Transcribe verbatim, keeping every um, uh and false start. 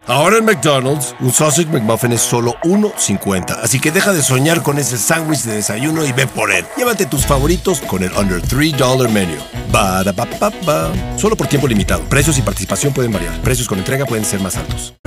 Ahora en McDonald's, un Sausage McMuffin es solo uno cincuenta. Así que deja de soñar con ese sándwich de desayuno y ve por él. Llévate tus favoritos con el Under tres dólares Menu. Ba-da-ba-ba-ba. Solo por tiempo limitado. Precios y participación pueden variar. Precios con entrega pueden ser más altos.